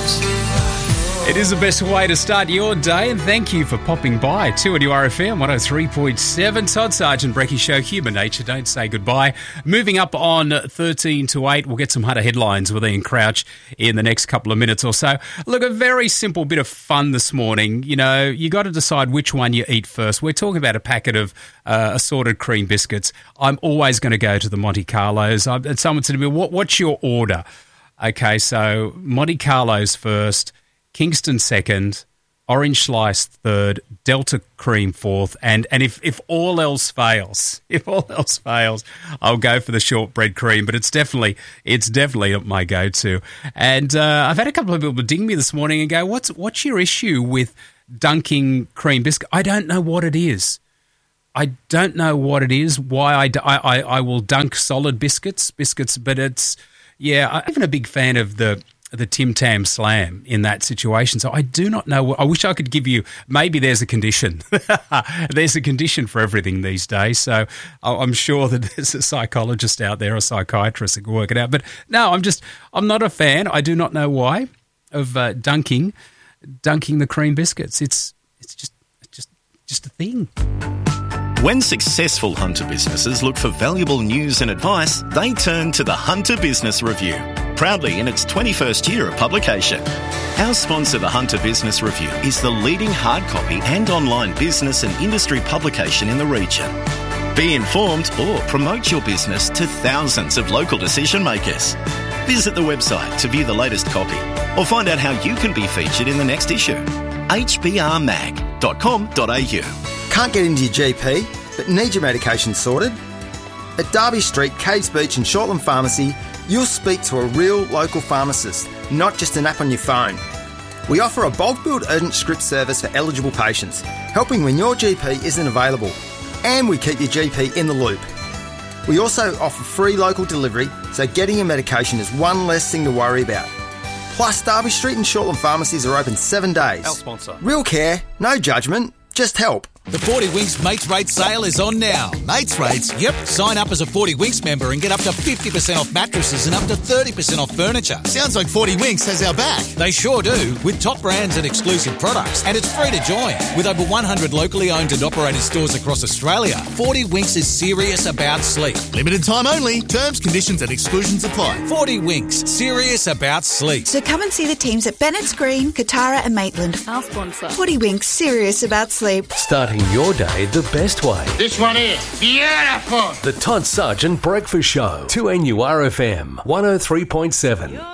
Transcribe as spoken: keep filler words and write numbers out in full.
It is the best way to start your day, and thank you for popping by to N U R F M one oh three point seven. Todd Sargent, Brecky Show, Human Nature, don't say goodbye. Moving up on thirteen to eight, we'll get some Hunter headlines with Ian Crouch in the next couple of minutes or so. Look, a very simple bit of fun this morning. You know, you got to decide which one you eat first. We're talking about a packet of uh, assorted cream biscuits. I'm always going to go to the Monte Carlos. I, and someone said to me, what, what's your order? Okay, so Monte Carlos first, Kingston second, Orange Slice third, Delta Cream fourth, and and if, if all else fails, if all else fails, I'll go for the shortbread cream. But it's definitely it's definitely my go-to. And uh, I've had a couple of people ding me this morning and go, "What's what's your issue with dunking cream biscuit?" I don't know what it is. I don't know what it is. Why I, I, I will dunk solid biscuits, biscuits, but it's yeah. I'm even a big fan of the. the Tim Tam Slam in that situation. So I do not know. I wish I could give you, maybe there's a condition. There's a condition for everything these days. So I'm sure that there's a psychologist out there, a psychiatrist that can work it out. But no, I'm just, I'm not a fan. I do not know why of uh, dunking, dunking the cream biscuits. It's, it's just, just, just a thing. When successful Hunter businesses look for valuable news and advice, they turn to the Hunter Business Review, proudly in its twenty-first year of publication. Our sponsor, the Hunter Business Review, is the leading hard copy and online business and industry publication in the region. Be informed or promote your business to thousands of local decision makers. Visit the website to view the latest copy or find out how you can be featured in the next issue. h b r mag dot com dot a u. Can't get into your G P, but need your medication sorted? At Derby Street, Caves Beach and Shortland Pharmacy, you'll speak to a real local pharmacist, not just an app on your phone. We offer a bulk billed urgent script service for eligible patients, helping when your G P isn't available. And we keep your G P in the loop. We also offer free local delivery, so getting your medication is one less thing to worry about. Plus, Derby Street and Shortland Pharmacies are open seven days. Our sponsor. Real care, no judgment, just help. The forty Winks Mates Rates sale is on now. Mates Rates? Yep. Sign up as a forty Winks member and get up to fifty percent off mattresses and up to thirty percent off furniture. Sounds like forty Winks has our back. They sure do, with top brands and exclusive products. And it's free to join. With over one hundred locally owned and operated stores across Australia, forty Winks is serious about sleep. Limited time only. Terms, conditions and exclusions apply. forty Winks, serious about sleep. So come and see the teams at Bennett's Green, Katara and Maitland. Our sponsor. forty Winks, serious about sleep. Starting your day the best way. This one is beautiful. The Todd Sargent Breakfast Show. two N U R F M one oh three point seven.